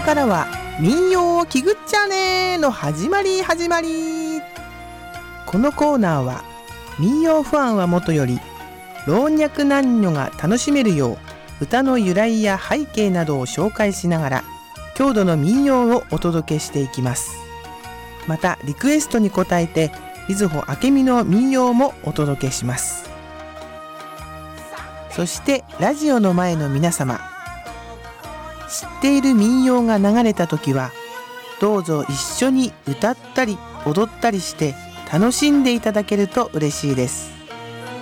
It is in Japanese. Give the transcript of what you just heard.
からは民謡をきぐっちゃねの始まり。このコーナーは民謡ファンはもとより老若男女が楽しめるよう歌の由来や背景などを紹介しながら郷土の民謡をお届けしていきます。またリクエストに応えて瑞穂明美の民謡もお届けします。そしてラジオの前の皆様、知っている民謡が流れた時はどうぞ一緒に歌ったり踊ったりして楽しんでいただけると嬉しいです。